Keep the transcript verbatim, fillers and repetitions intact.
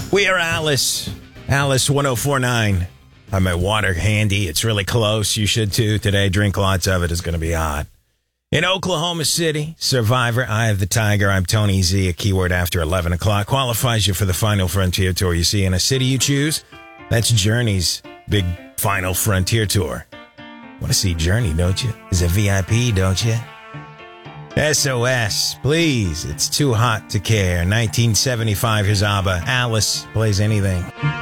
We are Alice. Alice one oh four point nine. I have my water handy. It's really close. You should too today. Drink lots of it. It's going to be hot. In Oklahoma City, Survivor, Eye of the Tiger. I'm Tony Z. A keyword after eleven o'clock qualifies you for the Final Frontier Tour. You see, in a city you choose, that's Journey's big Final Frontier Tour. Want to see Journey, don't you? Is a V I P, don't you? S O S, please. It's too hot to care. nineteen seventy-five, here's ABBA. Alice plays anything.